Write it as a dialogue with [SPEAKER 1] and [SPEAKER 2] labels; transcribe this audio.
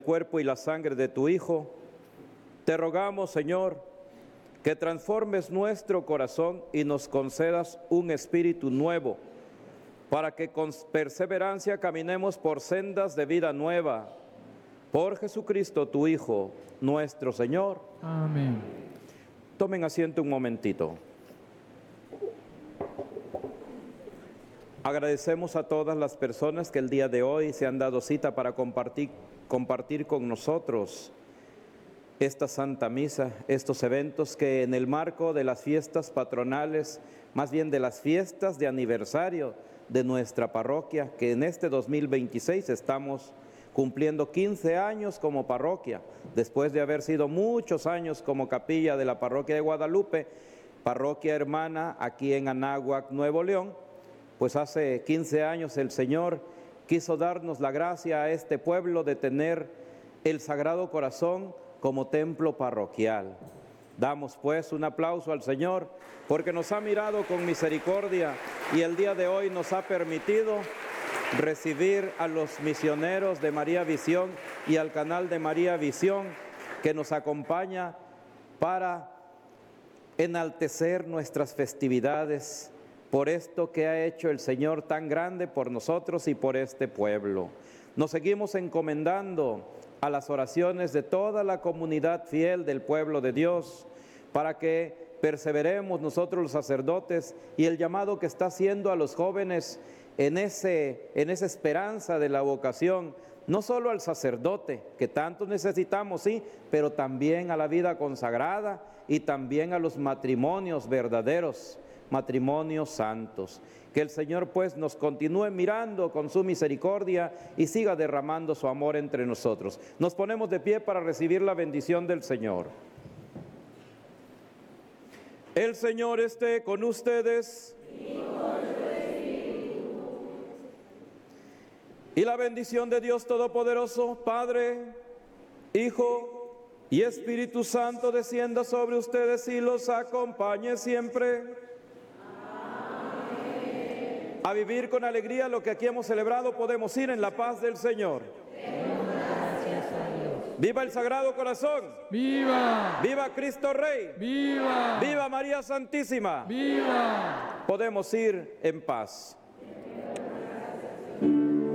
[SPEAKER 1] cuerpo y la sangre de tu Hijo, te rogamos, Señor, que transformes nuestro corazón y nos concedas un espíritu nuevo, para que con perseverancia caminemos por sendas de vida nueva. Por Jesucristo, tu Hijo, nuestro Señor.
[SPEAKER 2] Amén.
[SPEAKER 1] Tomen asiento un momentito. Agradecemos a todas las personas que el día de hoy se han dado cita para compartir con nosotros esta Santa Misa, estos eventos que en el marco de las fiestas patronales, más bien de las fiestas de aniversario de nuestra parroquia, que en este 2026 estamos cumpliendo 15 años como parroquia, después de haber sido muchos años como capilla de la parroquia de Guadalupe, parroquia hermana aquí en Anáhuac, Nuevo León. Pues hace 15 años el Señor quiso darnos la gracia a este pueblo de tener el Sagrado Corazón como templo parroquial. Damos pues un aplauso al Señor porque nos ha mirado con misericordia y el día de hoy nos ha permitido recibir a los misioneros de María Visión y al canal de María Visión que nos acompaña para enaltecer nuestras festividades por esto que ha hecho el Señor tan grande por nosotros y por este pueblo. Nos seguimos encomendando a las oraciones de toda la comunidad fiel del pueblo de Dios, para que perseveremos nosotros los sacerdotes y el llamado que está haciendo a los jóvenes en esa esperanza de la vocación, no solo al sacerdote, que tanto necesitamos, sí, pero también a la vida consagrada y también a los matrimonios verdaderos, matrimonios santos. Que el Señor pues nos continúe mirando con su misericordia y siga derramando su amor entre nosotros. Nos ponemos de pie para recibir la bendición del Señor. El Señor esté con ustedes. Y la bendición de Dios Todopoderoso, Padre, Hijo y Espíritu Santo descienda sobre ustedes y los acompañe siempre. A vivir con alegría lo que aquí hemos celebrado, podemos ir en la paz del Señor.
[SPEAKER 3] Gracias a Dios.
[SPEAKER 1] ¡Viva el Sagrado Corazón!
[SPEAKER 2] ¡Viva!
[SPEAKER 1] ¡Viva Cristo Rey!
[SPEAKER 2] ¡Viva!
[SPEAKER 1] ¡Viva María Santísima!
[SPEAKER 2] ¡Viva!
[SPEAKER 1] Podemos ir en paz.